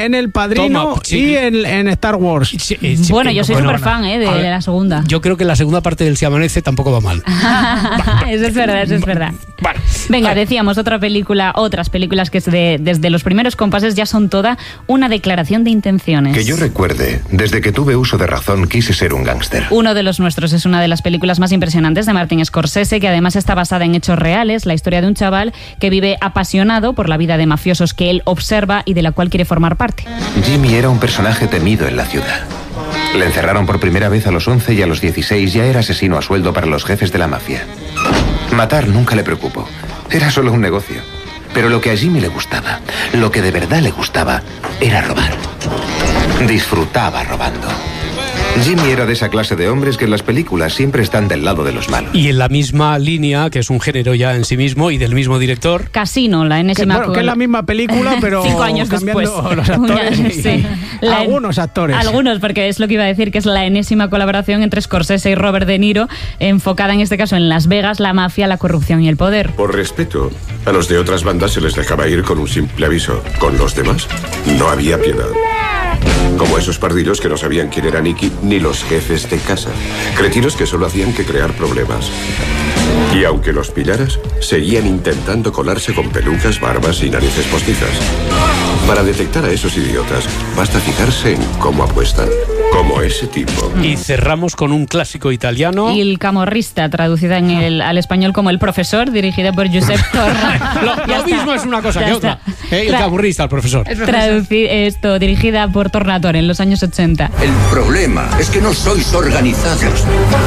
en El Padrino y en Star Wars. Bueno, yo soy súper fan de la segunda. Yo creo que la segunda parte del Si amanece tampoco va mal. Eso es verdad. Vale. Venga, decíamos otras películas que desde los primeros compases ya son toda una declaración de intenciones. Que yo recuerde, desde que tuve uso de razón quise ser un gángster. Uno de los nuestros es una de las películas más impresionantes de Martin Scorsese, que además está basada en hechos reales, la historia de un chaval que vive apasionado por la vida de mafiosos que él observa y de la cual quiere formar parte. Jimmy era un personaje temido en la ciudad. Le encerraron por primera vez a los 11 y a los 16 ya era asesino a sueldo para los jefes de la mafia. Matar nunca le preocupó. Era solo un negocio. Pero lo que a Jimmy le gustaba, lo que de verdad le gustaba, era robar. Disfrutaba robando. Jimmy era de esa clase de hombres que en las películas siempre están del lado de los malos. Y en la misma línea, que es un género ya en sí mismo y del mismo director. Casino, la enésima... que es la misma película, pero 5 años después. Los actores algunos actores. Algunos, porque es lo que iba a decir, que es la enésima colaboración entre Scorsese y Robert De Niro, enfocada en este caso en Las Vegas, la mafia, la corrupción y el poder. Por respeto, a los de otras bandas se les dejaba ir con un simple aviso. Con los demás, no había piedad. Como esos pardillos que no sabían quién era Nicky ni los jefes de casa. Cretinos que solo hacían que crear problemas. Y aunque los pillaras, seguían intentando colarse con pelucas, barbas y narices postizas. Para detectar a esos idiotas, basta fijarse en cómo apuestan. Como ese tipo. Y cerramos con un clásico italiano. Il Camorrista, traducida al español como El Profesor, dirigida por Giuseppe Torra. Lo mismo es una cosa que otra. El Camorrista, el profesor. Dirigida por Tornatore en los años 80. El problema es que no sois organizados.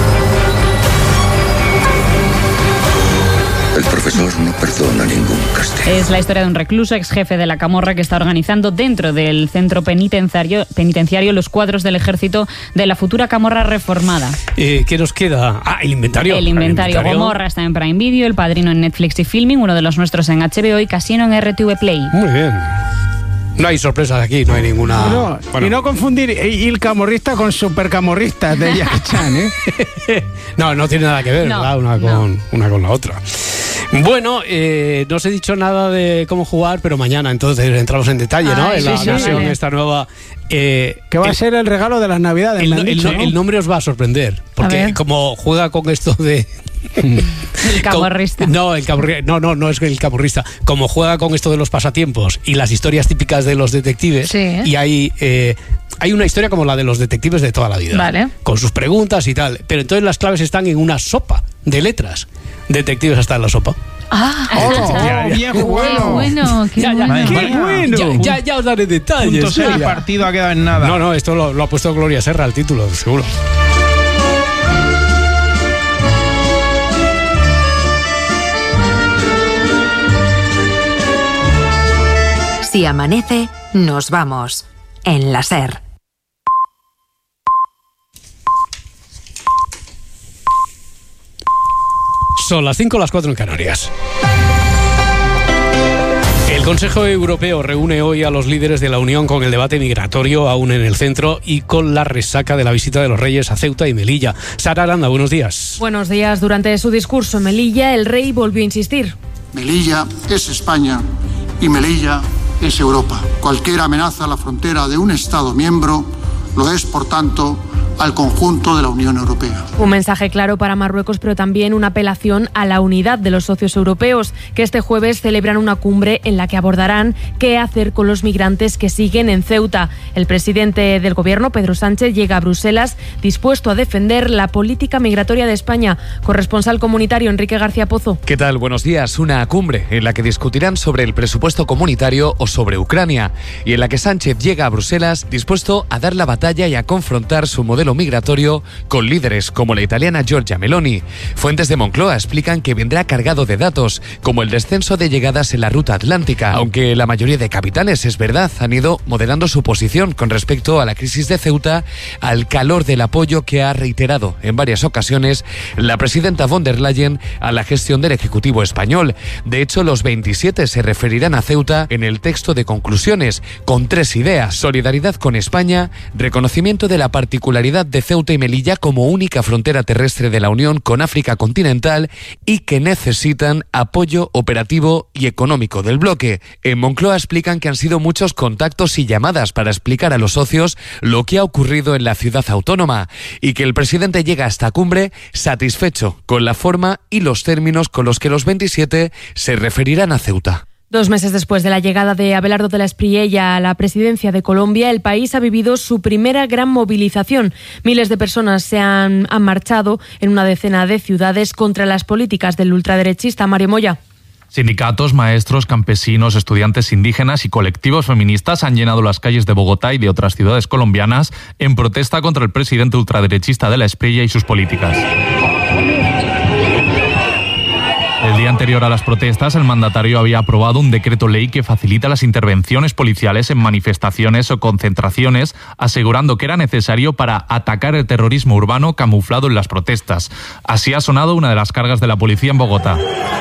El profesor no perdona ningún castigo. Es la historia de un recluso, ex jefe de la camorra, que está organizando dentro del centro penitenciario los cuadros del ejército de la futura camorra reformada. ¿Qué nos queda? El inventario. El inventario. Gomorra está en Prime Video, El Padrino en Netflix y Filming, uno de los nuestros en HBO y Casino en RTV Play. Muy bien. No hay sorpresas aquí, no hay ninguna... Y no confundir Il Camorrista con Supercamorristas de Jackie Chan, No tiene nada que ver, ¿verdad? Una con la otra. Bueno, no os he dicho nada de cómo jugar, pero mañana entonces entramos en detalle, ¿no? En la versión esta nueva... que va a ser el regalo de las Navidades, el nombre os va a sorprender, porque como juega con esto de... El camorrista. No es el camorrista. Como juega con esto de los pasatiempos y las historias típicas de los detectives, y hay una historia como la de los detectives de toda la vida, vale, con sus preguntas y tal, pero entonces las claves están en una sopa de letras. Detectives hasta en la sopa. ¡Bien bueno! ¡Qué bueno! Ya os daré detalles. El partido ha quedado en nada. No, esto lo ha puesto Gloria Serra, el título, seguro. Si amanece, nos vamos. En la SER. Son las 5, las 4 en Canarias. El Consejo Europeo reúne hoy a los líderes de la Unión con el debate migratorio aún en el centro y con la resaca de la visita de los Reyes a Ceuta y Melilla. Sara Aranda, buenos días. Buenos días. Durante su discurso en Melilla, el rey volvió a insistir. Melilla es España y Melilla es Europa. Cualquier amenaza a la frontera de un Estado miembro lo es, por tanto, al conjunto de la Unión Europea. Un mensaje claro para Marruecos, pero también una apelación a la unidad de los socios europeos, que este jueves celebran una cumbre en la que abordarán qué hacer con los migrantes que siguen en Ceuta. El presidente del gobierno, Pedro Sánchez, llega a Bruselas dispuesto a defender la política migratoria de España. Corresponsal comunitario Enrique García Pozo. ¿Qué tal? Buenos días. Una cumbre en la que discutirán sobre el presupuesto comunitario o sobre Ucrania, y en la que Sánchez llega a Bruselas dispuesto a dar la batalla y a confrontar su modelo migratorio con líderes como la italiana Giorgia Meloni. Fuentes de Moncloa explican que vendrá cargado de datos, como el descenso de llegadas en la ruta atlántica, aunque la mayoría de capitales, es verdad, han ido moderando su posición con respecto a la crisis de Ceuta, al calor del apoyo que ha reiterado en varias ocasiones la presidenta von der Leyen a la gestión del Ejecutivo español. De hecho, los 27 se referirán a Ceuta en el texto de conclusiones, con 3 ideas: solidaridad con España, reconocimiento de la particularidad unidad de Ceuta y Melilla como única frontera terrestre de la Unión con África continental y que necesitan apoyo operativo y económico del bloque. En Moncloa explican que han sido muchos contactos y llamadas para explicar a los socios lo que ha ocurrido en la ciudad autónoma y que el presidente llega a esta cumbre satisfecho con la forma y los términos con los que los 27 se referirán a Ceuta. 2 meses después de la llegada de Abelardo de la Espriella a la presidencia de Colombia, el país ha vivido su primera gran movilización. Miles de personas se han marchado en una decena de ciudades contra las políticas del ultraderechista Mario Moya. Sindicatos, maestros, campesinos, estudiantes indígenas y colectivos feministas han llenado las calles de Bogotá y de otras ciudades colombianas en protesta contra el presidente ultraderechista de la Espriella y sus políticas. El día anterior a las protestas, el mandatario había aprobado un decreto ley que facilita las intervenciones policiales en manifestaciones o concentraciones, asegurando que era necesario para atacar el terrorismo urbano camuflado en las protestas. Así ha sonado una de las cargas de la policía en Bogotá.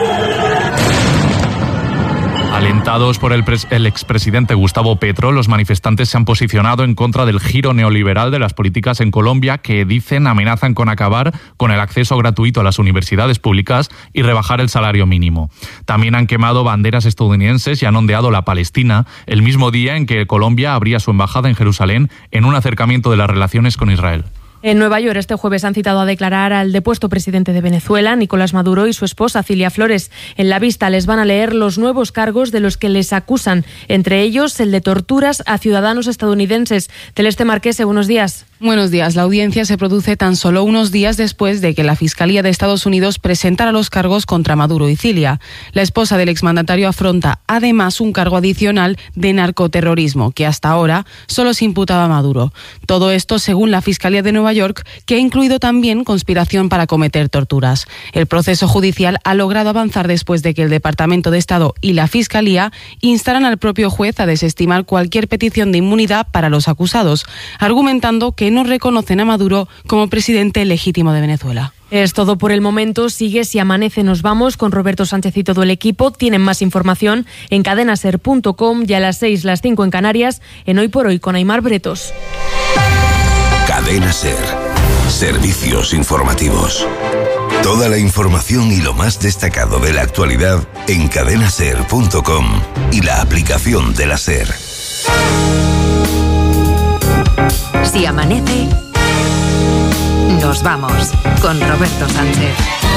Alentados por el expresidente Gustavo Petro, los manifestantes se han posicionado en contra del giro neoliberal de las políticas en Colombia que, dicen, amenazan con acabar con el acceso gratuito a las universidades públicas y rebajar el salario mínimo. También han quemado banderas estadounidenses y han ondeado la Palestina el mismo día en que Colombia abría su embajada en Jerusalén en un acercamiento de las relaciones con Israel. En Nueva York este jueves han citado a declarar al depuesto presidente de Venezuela, Nicolás Maduro, y su esposa, Cilia Flores. En la vista les van a leer los nuevos cargos de los que les acusan, entre ellos el de torturas a ciudadanos estadounidenses. Celeste Marquese, buenos días. Buenos días. La audiencia se produce tan solo unos días después de que la Fiscalía de Estados Unidos presentara los cargos contra Maduro y Cilia. La esposa del exmandatario afronta además un cargo adicional de narcoterrorismo, que hasta ahora solo se imputaba a Maduro. Todo esto según la Fiscalía de Nueva York, que ha incluido también conspiración para cometer torturas. El proceso judicial ha logrado avanzar después de que el Departamento de Estado y la Fiscalía instaran al propio juez a desestimar cualquier petición de inmunidad para los acusados, argumentando que no reconocen a Maduro como presidente legítimo de Venezuela. Es todo por el momento. Sigue Si Amanece Nos Vamos con Roberto Sánchez y todo el equipo. Tienen más información en cadenaser.com y a las 6, las 5 en Canarias, en Hoy por Hoy con Aimar Bretos. Cadena Ser. Servicios informativos. Toda la información y lo más destacado de la actualidad en cadenaser.com y la aplicación de la Ser. Si amanece, nos vamos con Roberto Sánchez.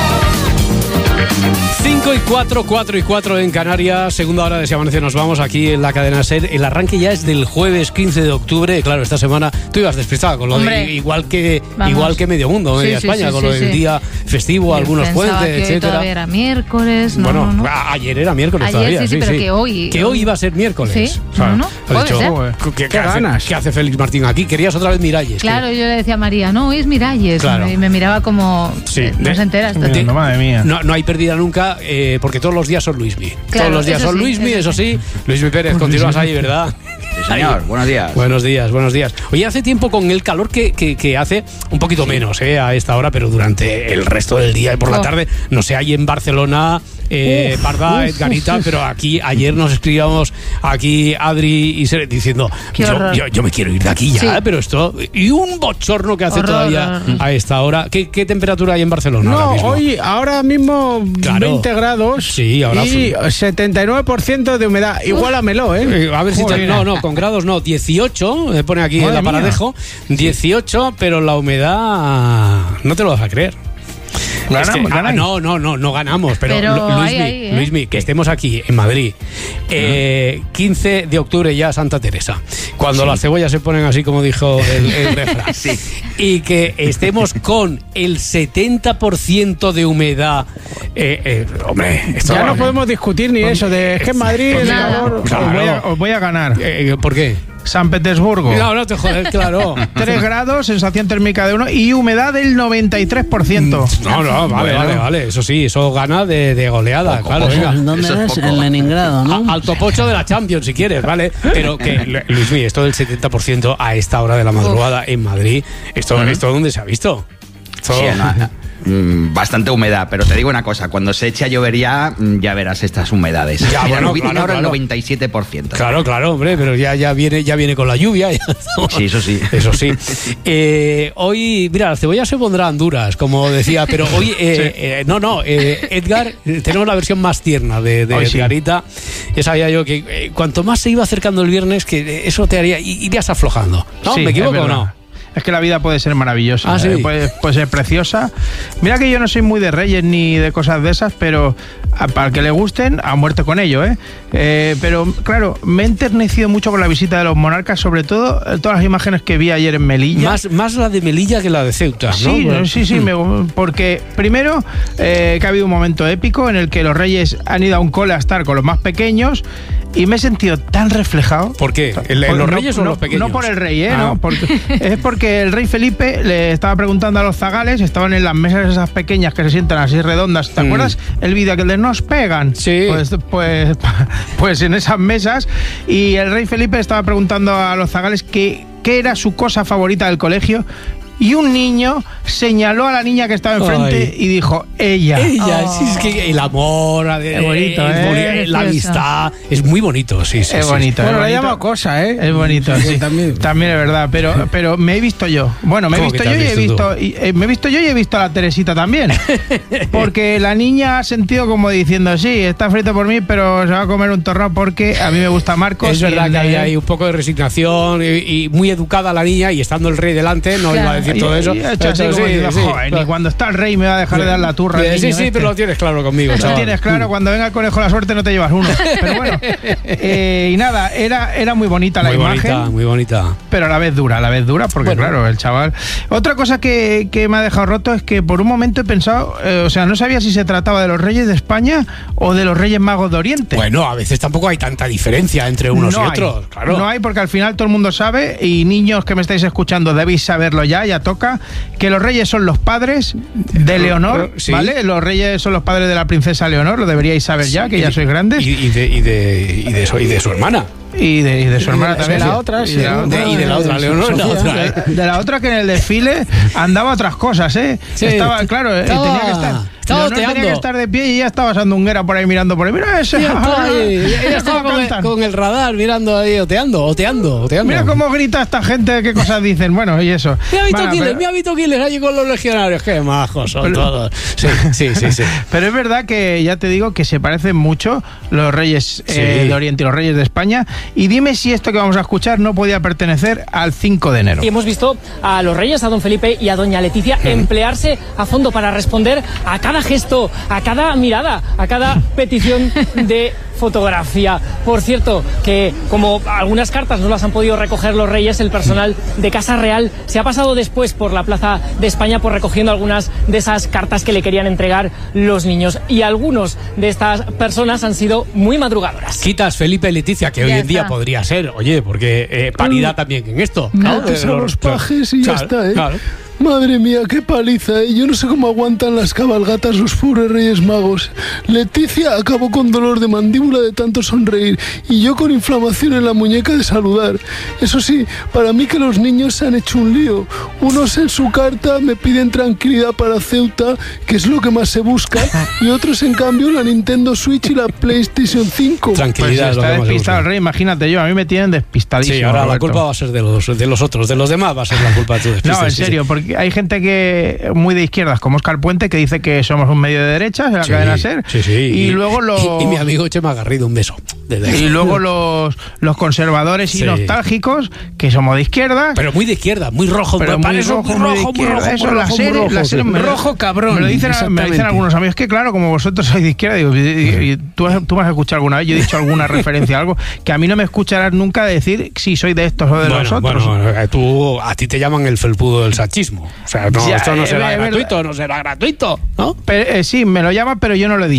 5 y 4, 4 y 4 en Canarias, segunda hora de Si Amanece Nos Vamos aquí en la cadena SER. El arranque ya es del jueves 15 de octubre. Claro, esta semana tú ibas despistada con lo de igual que medio mundo, media España, con lo del día festivo, algunos puentes, etcétera. Todavía era miércoles, no. Ayer era miércoles todavía. Sí, pero que hoy. Que hoy iba a ser miércoles. Sí, o sea, Puede dicho, ser. ¿Qué ganas? ¿Qué hace Félix Martín aquí? Querías otra vez Miralles. Claro, yo le decía a María, no, hoy es Miralles. Claro. Y me miraba como, no se entera. Madre mía. No hay pérdida nunca, porque todos los días son Luismi. Claro, todos los días son Luismi, eso sí. Luismi Pérez, continúas ahí, ¿verdad? Sí, señor. Buenos días. Buenos días. Oye, hace tiempo con el calor que hace, un poquito menos a esta hora, pero durante el resto del día y por la tarde, no sé, ahí en Barcelona, Parda, Edgarita, pero aquí ayer nos escribíamos aquí Adri y Sere diciendo, yo me quiero ir de aquí ya, pero esto, y un bochorno que hace todavía a esta hora. ¿Qué temperatura hay en Barcelona ahora mismo? Ahora mismo 20 grados y 79% de humedad. Igualamelo, A ver si con grados no, 18, me pone aquí el aparadejo, 18, pero la humedad no te lo vas a creer. No ganamos, pero Luismi, que estemos aquí en Madrid, 15 de octubre ya Santa Teresa, cuando las cebollas se ponen así como dijo el refrán, y que estemos con el 70% de humedad, hombre, esto ya no podemos discutir ni eso de que en Madrid os voy a ganar. ¿Por qué? San Petersburgo. No te joder, claro. 3 grados, sensación térmica de 1 y humedad del 93%. Vale. Eso sí, eso gana de goleada. Claro, venga. ¿Dónde eres? En Leningrado, ¿no? Al topocho de la Champions, si quieres, ¿vale? Pero que, Luismi, esto del 70% a esta hora de la madrugada en Madrid, ¿esto dónde se ha visto? bastante humedad, pero te digo una cosa, cuando se eche a llover ya verás estas humedades. Ya, mira, bueno, ahora el 97%. Claro, hombre, pero ya viene con la lluvia. Sí, eso sí. Eso sí. Hoy, mira, la cebolla se pondrán duras, como decía, pero hoy, Edgar, tenemos la versión más tierna de Edgarita. Ya sabía yo que cuanto más se iba acercando el viernes, que eso te haría, irías aflojando. ¿No? Sí, ¿me equivoco o no? Es que la vida puede ser maravillosa, ¿sí? puede ser preciosa. Mira que yo no soy muy de Reyes ni de cosas de esas, pero para que le gusten, a muerte con ello, pero claro, me he enternecido mucho con la visita de los monarcas, sobre todo todas las imágenes que vi ayer en Melilla. Más la de Melilla que la de Ceuta, ¿no? Sí, porque primero que ha habido un momento épico en el que los reyes han ido a un cole a estar con los más pequeños y me he sentido tan reflejado. ¿Por qué? ¿Los reyes o los pequeños? No por el rey, no, es porque el rey Felipe le estaba preguntando a los zagales, estaban en las mesas esas pequeñas que se sientan así redondas, ¿te acuerdas? El vídeo que de nos pegan. Sí. Pues en esas mesas, y el rey Felipe estaba preguntando a los zagales qué era su cosa favorita del colegio. Y un niño señaló a la niña que estaba enfrente y dijo, ella. Sí, es que el amor, es bonito, la amistad, es muy bonito, sí. Es bonito. Bueno, le llamo cosa, Es bonito, sí. También es verdad, pero me he visto yo. Bueno, me he visto yo y he visto a la Teresita también. Porque la niña ha sentido como diciendo, sí, está frito por mí, pero se va a comer un torrado porque a mí me gusta Marcos. Es verdad que hay un poco de resignación y muy educada la niña, y estando el rey delante no iba a decir todo eso. Ni cuando está el rey me va a dejar de dar la turra. Sí, pero lo tienes claro conmigo. Lo tienes claro, cuando venga el conejo la suerte no te llevas uno. Pero bueno, y nada, era muy bonita la imagen. Muy bonita. Pero a la vez dura, porque claro, el chaval. Otra cosa que me ha dejado roto es que por un momento he pensado, no sabía si se trataba de los reyes de España o de los reyes magos de Oriente. Bueno, a veces tampoco hay tanta diferencia entre unos y otros. Claro. No hay, porque al final todo el mundo sabe, y niños que me estáis escuchando debéis saberlo ya toca, que los reyes son los padres de Leonor, ¿vale? Los reyes son los padres de la princesa Leonor, lo deberíais saber ya, que ya sois grandes. Y de su hermana. Y de su hermana también. De la otra, y de la otra, Leonor. De la otra, que en el desfile andaba otras cosas, Sí. Estaba, claro, tenía que estar de pie y ella estaba sandunguera por ahí mirando por ahí. Mira ese. Ella estaba con el radar mirando ahí, oteando. Mira cómo grita esta gente, qué cosas dicen. Bueno, y eso. Me ha visto Killers allí con los legionarios. Qué majos son todos. Sí. Pero es verdad que ya te digo que se parecen mucho los reyes de Oriente y los reyes de España. Y dime si esto que vamos a escuchar no podía pertenecer al 5 de enero. Y hemos visto a los reyes, a don Felipe y a doña Leticia, emplearse a fondo para responder a cada gesto, a cada mirada, a cada petición de fotografía. Por cierto, que como algunas cartas no las han podido recoger los reyes, el personal de Casa Real se ha pasado después por la Plaza de España recogiendo algunas de esas cartas que le querían entregar los niños. Y algunos de estas personas han sido muy madrugadoras. Quitas Felipe y Leticia, que hoy en día podría ser, oye, porque paridad también en esto. ¿no? A los pajes y ya está, Claro. Madre mía, qué paliza, Yo no sé cómo aguantan las cabalgatas los pobres Reyes Magos. Leticia acabó con dolor de mandíbula de tanto sonreír y yo con inflamación en la muñeca de saludar. Eso sí, para mí que los niños se han hecho un lío. Unos en su carta me piden tranquilidad para Ceuta, que es lo que más se busca, y otros en cambio la Nintendo Switch y la PlayStation 5. Tranquilidad. Pues está despistado el rey, imagínate yo, a mí me tienen despistadísimo. Sí, ahora la culpa va a ser de los otros, de los demás va a ser la culpa de tu despiste. No, en serio, porque hay gente que muy de izquierdas, como Óscar Puente, que dice que somos un medio de derechas en la cadena SER. Sí. Y luego y mi amigo Chema Garrido, un beso. Y luego los conservadores y nostálgicos, que somos de izquierda. Pero muy de izquierda, muy rojo. Pero muy rojo. Eso, la SER, rojo cabrón. Me lo dicen algunos amigos, que claro, como vosotros sois de izquierda, digo, y tú me has escuchado alguna vez, yo he dicho alguna referencia a algo, que a mí no me escucharás nunca decir si soy de estos o de los otros. Bueno, a ti te llaman el felpudo del sachismo. O sea, esto no será gratuito, ¿no? Pero, sí, me lo llama, pero yo no lo he dicho.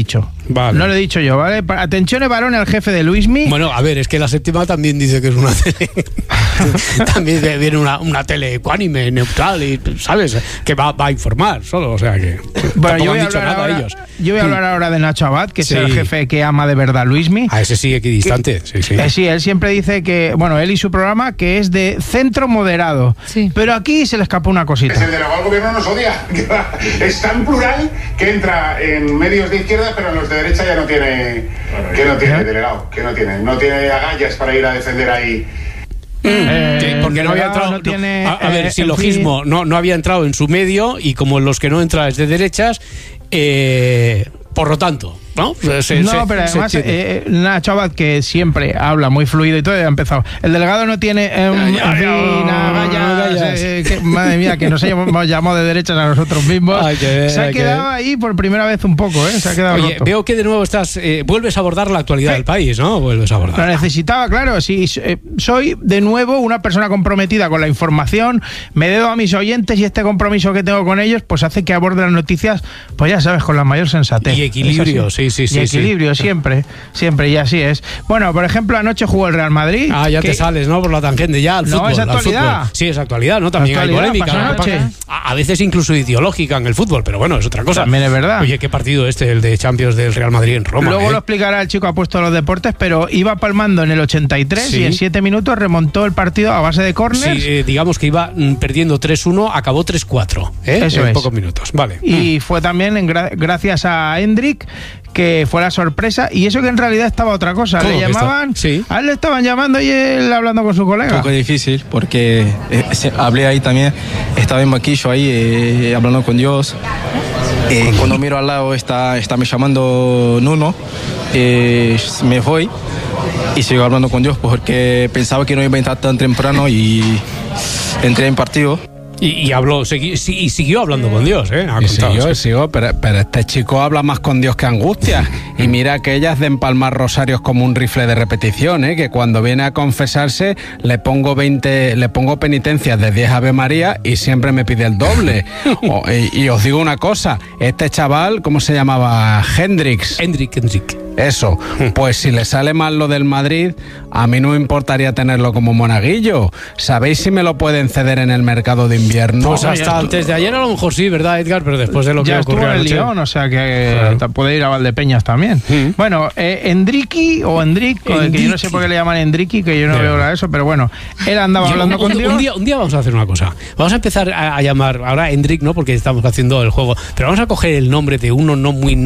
Vale. No lo he dicho yo, ¿vale? Atención, varón, al jefe de Luismi. Bueno, a ver, es que la séptima también dice que es una tele. También viene una tele ecuánime, neutral, y ¿sabes? Que va a informar solo, o sea que. Bueno, yo voy a hablar ahora de Nacho Abad, que es el jefe que ama de verdad Luismi. A ese sí, equidistante. Sí, él siempre dice que, bueno, él y su programa, que es de centro moderado. Sí. Pero aquí se le escapó una cosita. Es el delegado del gobierno nos odia. Es tan plural que entra en medios de izquierda, pero en los de derecha ya no tiene. Que no tiene delegado, que no tiene agallas para ir a defender ahí. Porque no había entrado. No tiene, a ver, silogismo, no había entrado en su medio, y como los que no entran es de derechas, por lo tanto, ¿no? Pero además Nacho Abad, que siempre habla muy fluido y todo, ha empezado. El delegado no tiene madre mía, que nos hemos llamado de derechas a nosotros mismos. Se ha quedado ahí por primera vez un poco, se ha quedado. Oye, roto. veo que de nuevo vuelves a abordar la actualidad del país, ¿no? Vuelves a abordar. Lo necesitaba, claro. Sí, soy de nuevo una persona comprometida con la información, me debo a mis oyentes, y este compromiso que tengo con ellos pues hace que aborde las noticias, pues ya sabes, con la mayor sensatez. Y equilibrio, sí. Y equilibrio, siempre, y así es. Bueno, por ejemplo, anoche jugó el Real Madrid. Ya te sales, ¿no? Por la tangente, ya al fútbol. No, es actualidad. Sí, es actualidad, ¿no? También hay polémica. A veces incluso ideológica en el fútbol, pero bueno, es otra cosa. También es verdad. Oye, ¿qué partido el de Champions del Real Madrid en Roma? Luego lo explicará el chico apuesto a los deportes, pero iba palmando en el 83 y en 7 minutos remontó el partido a base de córners. Sí, digamos que iba perdiendo 3-1, acabó 3-4, Eso en es. pocos minutos. Vale. Y fue también gracias a Hendrik, que fue la sorpresa, y eso que en realidad estaba otra cosa. Le llamaban, a él le estaban llamando y él hablando con su colega. Un poco difícil, porque hablé ahí también, estaba en banquillo ahí, hablando con Dios. Cuando miro al lado está me llamando Nuno, me voy y sigo hablando con Dios, porque pensaba que no iba a entrar tan temprano y entré en partido. Y habló, y siguió hablando con Dios, Siguió, pero este chico habla más con Dios que angustia. Y mira que ellas de empalmar rosarios como un rifle de repetición, que cuando viene a confesarse le pongo penitencias de 10 Ave María y siempre me pide el doble. Y os digo una cosa, este chaval, ¿cómo se llamaba? Hendrik. Eso, pues si le sale mal lo del Madrid, a mí no me importaría tenerlo como monaguillo. ¿Sabéis si me lo pueden ceder en el mercado de invierno? Pues hasta antes de ayer a lo mejor sí, ¿verdad, Edgar? Pero después de lo que ocurrió anoche. Ya estuvo en el Lyon, o sea que puede ir a Valdepeñas también. Bueno, Hendriki o Hendrik, que yo no sé por qué le llaman Hendriki, que yo no veo eso, pero bueno, él andaba hablando con Dios. Un día vamos a hacer una cosa. Vamos a empezar a llamar, ahora Hendrik, ¿no? Porque estamos haciendo el juego, pero vamos a coger el nombre de uno no muy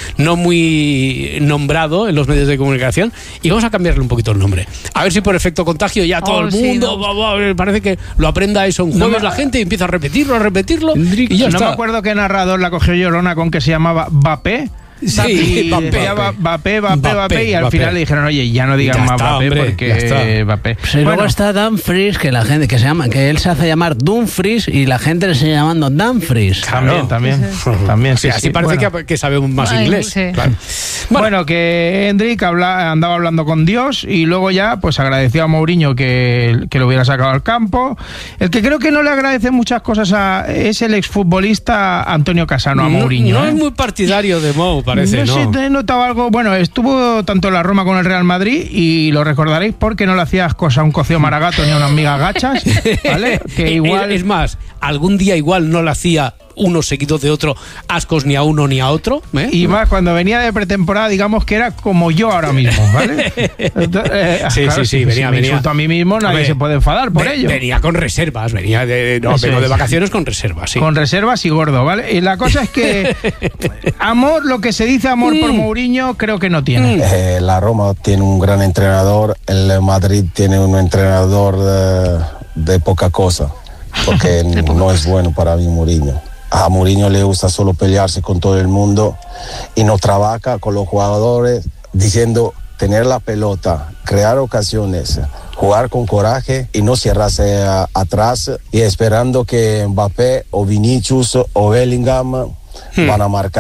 nombrado en los medios de comunicación y vamos a cambiarle un poquito el nombre. A ver si por efecto contagio ya todo el mundo parece que lo aprenda eso un jueves la gente y empieza a repetirlo y ya está. No me acuerdo qué narrador la cogió Llorona con que se llamaba Mbappé. Sí, Mbappé, y al final le dijeron, oye, ya no digan más Mbappé, porque Mbappé. Pues luego está Dumfries, que la gente que él se hace llamar Dumfries y la le sigue llamando Dumfries. También. Sí, así parece que sabemos más inglés. Sí. Claro. Bueno, que Hendrik andaba hablando con Dios y luego ya pues agradeció a Mourinho que lo hubiera sacado al campo. El que creo que no le agradece muchas cosas es el exfutbolista Antonio Cassano a Mourinho. No es muy partidario de Mou. Parece, no sé, he notado algo. Bueno, estuvo tanto en la Roma con el Real Madrid y lo recordaréis porque no le hacías cosa a un cocido maragato ni a unas migas gachas, ¿vale? Que igual es más, algún día igual no le hacía uno seguido de otro ascos ni a uno ni a otro. Y más cuando venía de pretemporada, digamos que era como yo ahora mismo, ¿vale? Sí, venía. Me insulto a mí mismo, nadie se puede enfadar por ello. Venía con reservas, vengo de vacaciones con reservas, sí. Con reservas y gordo, ¿vale? Y la cosa es que amor, lo que se dice amor por Mourinho, creo que no tiene. La Roma tiene un gran entrenador, el Madrid tiene un entrenador de poca cosa, porque no es bueno para mí Mourinho. A Mourinho le gusta solo pelearse con todo el mundo y no trabaja con los jugadores diciendo tener la pelota, crear ocasiones, jugar con coraje y no cerrarse atrás y esperando que Mbappé o Vinicius o Bellingham van a marcar.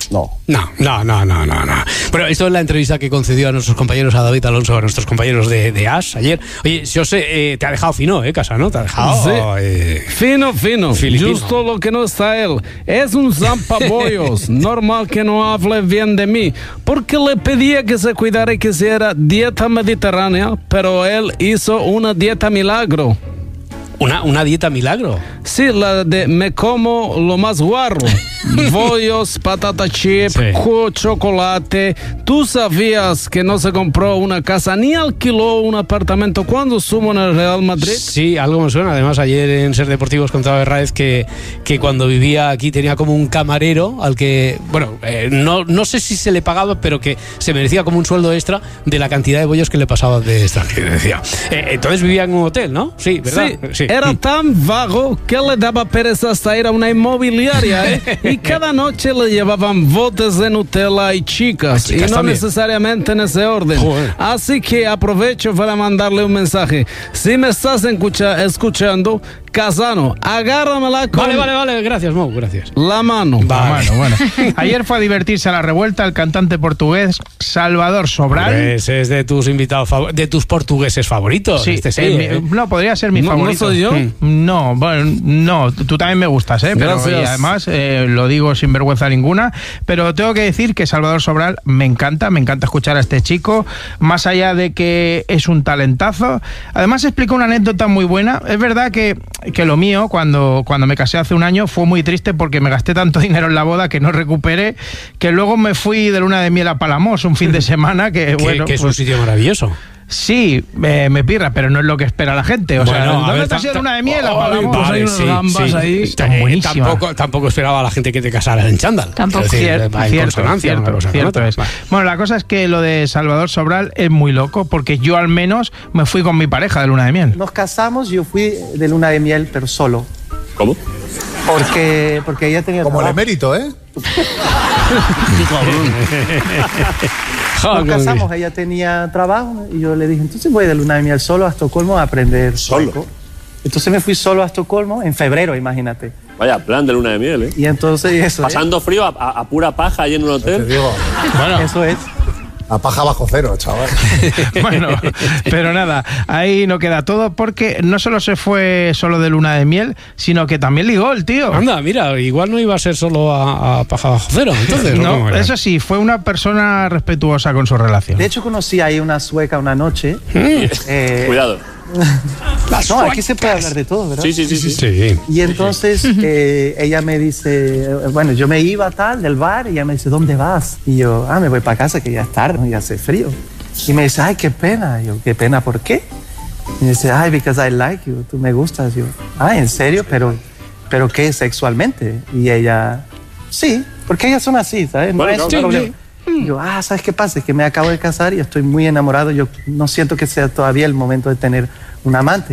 no. No. Bueno, esto es la entrevista que concedió a nuestros compañeros, a David Alonso, a nuestros compañeros de As ayer. Oye, José, te ha dejado fino, Casa, ¿no? Te ha dejado... Fino. Filipino. Justo lo que no está él. Es un zampabollos. Normal que no hable bien de mí. Porque le pedía que se cuidara y que hiciera dieta mediterránea, pero él hizo una dieta milagro. ¿Una dieta milagro? Sí, la de me como lo más guarro. Bollos, patata chip, chocolate. ¿Tú sabías que no se compró una casa ni alquiló un apartamento cuando sumo en el Real Madrid? Sí, algo me suena. Además, ayer en Ser Deportivos contaba Herráez que cuando vivía aquí tenía como un camarero al que, no sé si se le pagaba, pero que se merecía como un sueldo extra de la cantidad de bollos que le pasaba de extranjero, decía. Entonces vivía en un hotel, ¿no? Sí, ¿verdad? Sí. Era tan vago que le daba pereza hasta ir a una inmobiliaria, y cada noche le llevaban botes de Nutella y chicas y no también necesariamente en ese orden. Joder. Así que aprovecho para mandarle un mensaje. Si me estás escuchando, Casano, agárramela con... Vale, gracias, Mau, gracias. La mano. Bueno. Ayer fue a divertirse a la revuelta el cantante portugués Salvador Sobral. Pues es de tus invitados de tus portugueses favoritos. Sí, no, podría ser mi favorito. ¿No soy yo? No, tú también me gustas, pero y además lo digo sin vergüenza ninguna, pero tengo que decir que Salvador Sobral me encanta escuchar a este chico, más allá de que es un talentazo. Además explicó una anécdota muy buena. Es verdad que lo mío, cuando me casé hace un año, fue muy triste porque me gasté tanto dinero en la boda que no recuperé, que luego me fui de luna de miel a Palamos un fin de semana, que es un sitio maravilloso. Sí, me pirra, pero no es lo que espera la gente. ¿Dónde te has ido de luna de miel? Pues hay unas gambas ahí. Están buenísimas. Tampoco esperaba a la gente que te casara en chándal. Tampoco. Cierto es. Bueno, la cosa es que lo de Salvador Sobral es muy loco, porque yo al menos me fui con mi pareja de luna de miel. Nos casamos, yo fui de luna de miel, pero solo. ¿Cómo? Porque ella tenía como el emérito, Nos casamos, ella tenía trabajo y yo le dije, entonces voy de luna de miel solo a Estocolmo a aprender sueco. Entonces me fui solo a Estocolmo en febrero, imagínate. Vaya plan de luna de miel, Y entonces eso. Pasando frío a pura paja ahí en un hotel. Bueno, eso es. A paja bajo cero, chaval. Bueno, pero nada, ahí no queda todo, porque no solo se fue solo de luna de miel, sino que también ligó el tío. Anda, mira, igual no iba a ser solo a paja bajo cero, entonces. No, eso sí, fue una persona respetuosa con su relación. De hecho, conocí ahí una sueca una noche. Cuidado. No, aquí se puede hablar de todo, ¿verdad? Sí. Y entonces ella me dice, bueno, yo me iba del bar, y ella me dice, ¿dónde vas? Y yo, me voy para casa, que ya es tarde, ya hace frío. Y me dice, ay, qué pena. Y yo, ¿qué pena por qué? Y me dice, because I like you, tú me gustas. Y yo, ¿en serio? ¿Pero qué, sexualmente? Y ella, sí, porque ellas son así, ¿sabes? No es un problema. Y yo, ¿sabes qué pasa? Es que me acabo de casar y estoy muy enamorado. Yo no siento que sea todavía el momento de tener un amante.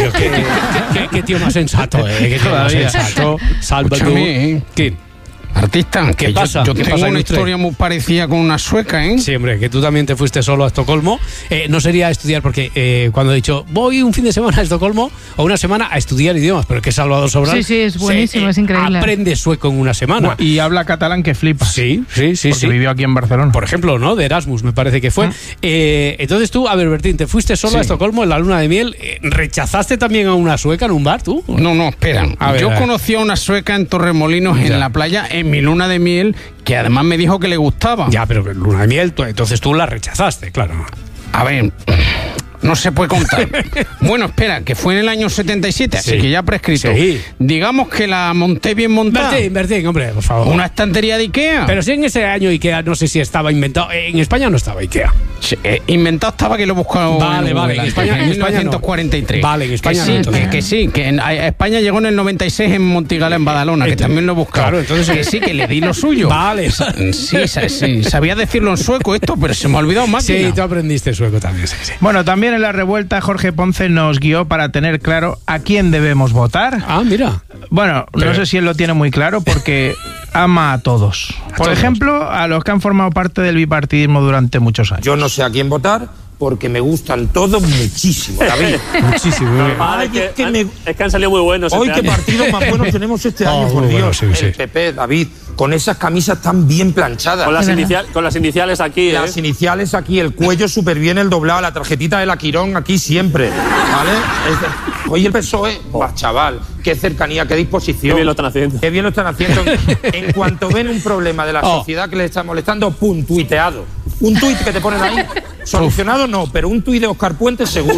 Qué tío más sensato, Qué tío más sensato. Salvador. ¿Qué? Artista, ¿qué pasa? Yo tengo una historia muy parecida con una sueca, Sí, hombre, que tú también te fuiste solo a Estocolmo. No sería a estudiar, porque cuando he dicho voy un fin de semana a Estocolmo o una semana a estudiar idiomas, pero que Salvador Sobral. Sí, es buenísimo, es increíble. Aprende sueco en una semana. Y habla catalán que flipa. Sí. Porque vivió aquí en Barcelona. Por ejemplo, ¿no? De Erasmus, me parece que fue. Entonces tú, a ver, Bertín, te fuiste solo a Estocolmo en la luna de miel. ¿Rechazaste también a una sueca en un bar, tú? No, espera. Yo conocí a una sueca en Torremolinos, en la playa, en mi luna de miel, que además me dijo que le gustaba. Ya, pero luna de miel, entonces tú la rechazaste, claro. A ver, no se puede contar. Bueno, espera, que fue en el año 77, así que ya prescrito. Sí. Digamos que la monté bien montada. Bertín, hombre, por favor. Una estantería de Ikea. Pero si en ese año Ikea, no sé si estaba inventado. En España no estaba Ikea. Sí, inventado estaba, que lo he buscado. Vale, en España. En 1943. No. Vale, en España que en España llegó en el 96 en Montigala, en Badalona, que también lo he buscado. Claro, entonces que le di lo suyo. Vale. Sí, sabía decirlo en sueco esto, pero se me ha olvidado más. Sí, tú aprendiste sueco también, sí. Bueno, también en la revuelta Jorge Ponce nos guió para tener claro a quién debemos votar. Mira. Bueno, no sé si él lo tiene muy claro, porque ama a todos. Por ejemplo, a los que han formado parte del bipartidismo durante muchos años. Yo no sé a quién votar, porque me gustan todos muchísimo, David. Muchísimo. Es que han salido muy buenos. Hoy qué partidos más buenos tenemos este año, por Dios. Bueno, sí. El PP, David, con esas camisas tan bien planchadas. Con las iniciales aquí, Las iniciales aquí, el cuello súper bien, el doblado, la tarjetita de la Quirón aquí siempre, ¿vale? Hoy el PSOE, chaval, qué cercanía, qué disposición. Qué bien lo están haciendo. Qué bien lo están haciendo. En cuanto ven un problema de la sociedad que les está molestando, ¡pum!, tuiteado. Un tuit que te ponen ahí, solucionado no, pero un tuit de Óscar Puente seguro.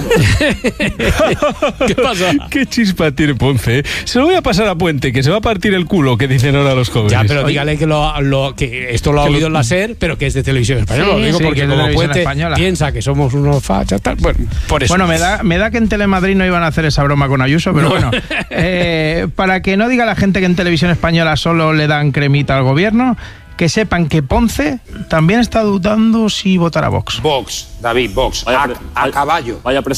¿Qué pasa? ¿Qué chispa tiene Ponce? Se lo voy a pasar a Puente, que se va a partir el culo, que dicen ahora los jóvenes. Ya, pero dígale que esto lo ha oído en la SER, pero que es de Televisión Española. Lo digo porque como Puente española piensa que somos unos fachas, tal. Bueno, por eso. Bueno, me da que en Telemadrid no iban a hacer esa broma con Ayuso, pero bueno. Para que no diga la gente que en Televisión Española solo le dan cremita al gobierno, que sepan que Ponce también está dudando si votar a Vox. Vox, David, Vox. A caballo.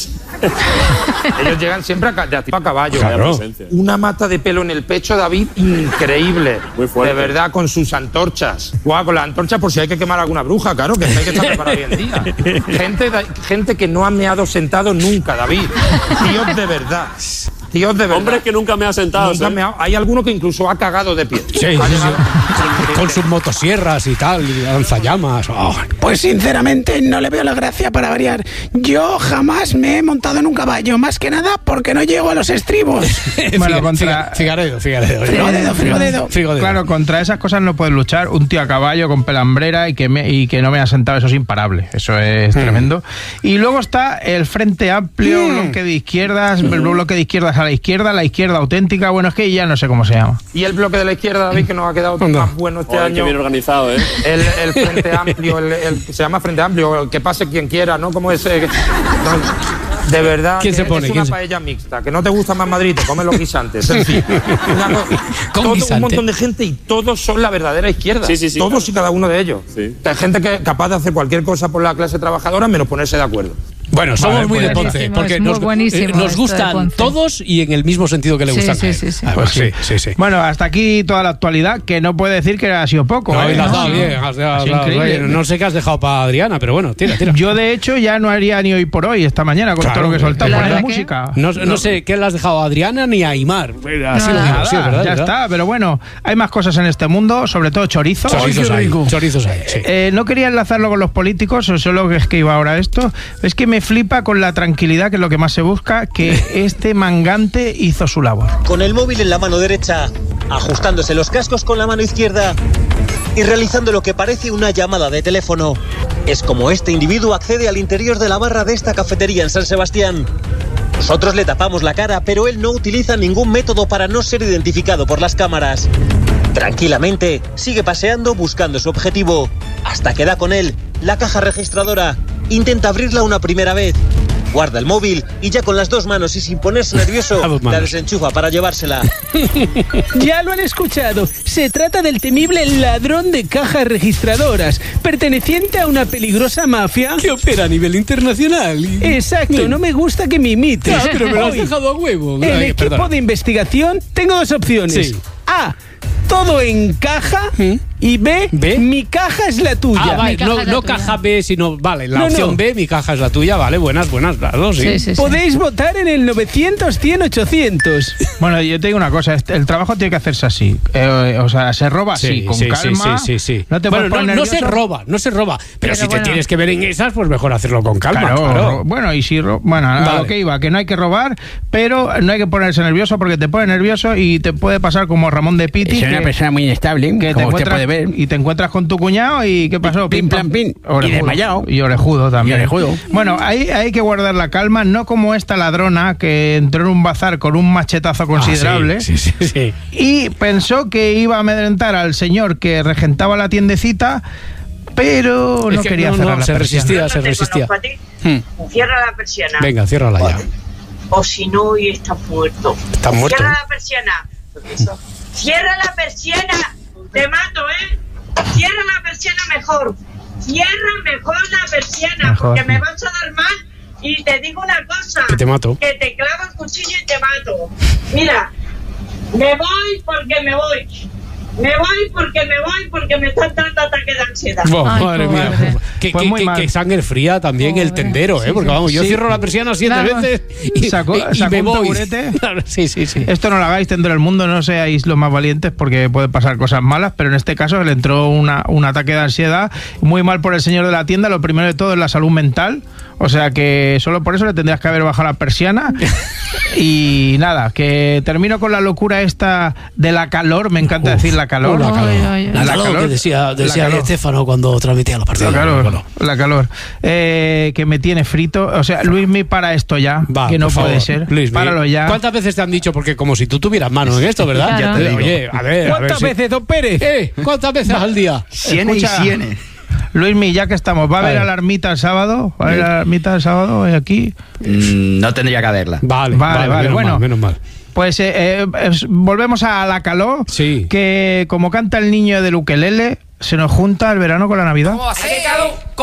Ellos llegan siempre a caballo. Claro. Una mata de pelo en el pecho, David, increíble. Muy fuerte. De verdad, con sus antorchas. Con las antorchas por si hay que quemar alguna bruja, claro, que hay que estar preparado hoy en día. Gente que no ha meado sentado nunca, David. Tíos de verdad. Hombres que nunca me ha sentado. Hay alguno que incluso ha cagado de pie. Sí. Con sus motosierras y tal, y lanzallamas. Pues sinceramente no le veo la gracia para variar. Yo jamás me he montado en un caballo, más que nada porque no llego a los estribos. Bueno, contra... Figaredo. Frigodedo. Claro, contra esas cosas no puedes luchar. Un tío a caballo con pelambrera y que no me ha sentado, eso es imparable. Eso es tremendo. Y luego está el Frente Amplio, bloque de izquierdas, el bloque de izquierdas a la izquierda auténtica. Bueno, es que ya no sé cómo se llama. Y el bloque de la izquierda, David, que nos ha quedado más bueno este año. Qué bien organizado, ¿eh? El Frente Amplio, se llama Frente Amplio, que pase quien quiera, ¿no? Como ese... De verdad, ¿quién se pone? Es una paella mixta. Que no te gusta más Madrid, te comes los guisantes. En fin, un montón de gente y todos son la verdadera izquierda. Sí. Todos y cada uno de ellos. Sí. Hay gente que es capaz de hacer cualquier cosa por la clase trabajadora menos ponerse de acuerdo. Bueno, somos muy de Ponce, porque nos gustan todos y en el mismo sentido que le gustan. Sí. Bueno, hasta aquí toda la actualidad, que no puede decir que ha sido poco. No, has dado bien. No sé qué has dejado para Adriana, pero bueno, tira. Yo, de hecho, ya no haría ni hoy por hoy, esta mañana, con todo lo que soltamos en la música. No sé qué le has dejado a Adriana ni a Aymar. Así lo digo, sí, ¿verdad? Ya está, pero bueno, hay más cosas en este mundo, sobre todo chorizos. Chorizos hay, sí. No quería enlazarlo con los políticos, solo que es que iba ahora esto. Es que me flipa con la tranquilidad, que es lo que más se busca, que este mangante hizo su labor. Con el móvil en la mano derecha, ajustándose los cascos con la mano izquierda y realizando lo que parece una llamada de teléfono. Es como este individuo accede al interior de la barra de esta cafetería en San Sebastián. Nosotros le tapamos la cara, pero él no utiliza ningún método para no ser identificado por las cámaras. Tranquilamente, sigue paseando buscando su objetivo, hasta que da con él la caja registradora. Intenta abrirla una primera vez. Guarda el móvil y ya con las dos manos y sin ponerse nervioso, la desenchufa para llevársela. Ya lo han escuchado. Se trata del temible ladrón de cajas registradoras, perteneciente a una peligrosa mafia que opera a nivel internacional. Exacto, no me gusta que me imites. Pero me lo has dejado a huevo. El equipo de investigación, tengo dos opciones. Sí. A, todo encaja. Y B, mi caja es la tuya. Vale, no caja B, sino, vale, la opción B, mi caja es la tuya, vale, buenas, las dos, sí. Podéis votar en el 900-100-800. Bueno, yo te digo una cosa, el trabajo tiene que hacerse así. O sea, se roba así, con calma. Sí. No te puedes poner nervioso. No se roba. Pero si te tienes que ver en esas, pues mejor hacerlo con calma. Claro. Bueno, y si a lo que iba, que no hay que robar, pero no hay que ponerse nervioso, porque te pone nervioso y te puede pasar como Ramón de Piti. Es una persona muy inestable, que como usted puede ver. Y te encuentras con tu cuñado y ¿qué pasó? Pim, pam, pim. Y desmayado. Y orejudo también. Bueno, hay que guardar la calma, no como esta ladrona que entró en un bazar con un machetazo considerable. Sí. Y pensó que iba a amedrentar al señor que regentaba la tiendecita, pero no quería cerrar la persiana. Se resistía. Cierra la persiana. Venga, ciérrala ya. O si no, hoy estás muerto. ¿Estás muerto? Cierra la persiana. Cierra la persiana. Te mato, ¿eh? Cierra la persiana mejor. Cierra mejor la persiana, porque me vas a dar mal. Y te digo una cosa. Que te mato. Que te clavo el cuchillo y te mato. Mira, me voy porque me voy. Me voy porque me están dando ataques de ansiedad. Madre mía. Que sangre fría también el tendero, ¿eh? Porque vamos, yo cierro la persiana 7 veces y me voy. Taburete. Claro, sí. Esto no lo hagáis, tendero del mundo, no seáis los más valientes porque puede pasar cosas malas, pero en este caso le entró un ataque de ansiedad, muy mal por el señor de la tienda. Lo primero de todo es la salud mental, o sea que solo por eso le tendrías que haber bajado la persiana. Y nada, que termino con la locura esta de la calor, me encanta decir la calor. La calor que decía Estefano cuando transmitía los partidos. La calor. Que me tiene frito. O sea, Luismi, para esto ya, que no puede ser. Luismi, páralo ya. ¿Cuántas veces te han dicho? Porque como si tú tuvieras mano en esto, ¿verdad? Claro. Ya te digo. Oye, a ver. ¿Cuántas veces, don Pérez? ¿Cuántas veces al día? Siene y siene. Luismi, ya que estamos, ¿va a haber alarmita el sábado? ¿Va a haber alarmita el sábado aquí? No tendría que haberla. Vale. Menos mal. Pues volvemos a la calor, que como canta el niño del ukelele, se nos junta el verano con la Navidad.